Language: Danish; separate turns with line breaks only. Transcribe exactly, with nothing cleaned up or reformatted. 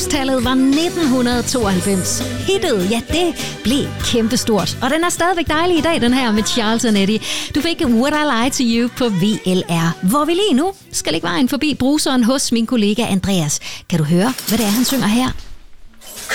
Årstallet var nitten tooghalvfems. Hittet, ja, det blev kæmpestort. Og den er stadigvæk dejlig i dag, den her med Charles and Eddie. Du fik Would I Lie to You på V L R, hvor vi lige nu skal lægge vejen forbi bruseren hos min kollega Andreas. Kan du høre, hvad det er, han synger her?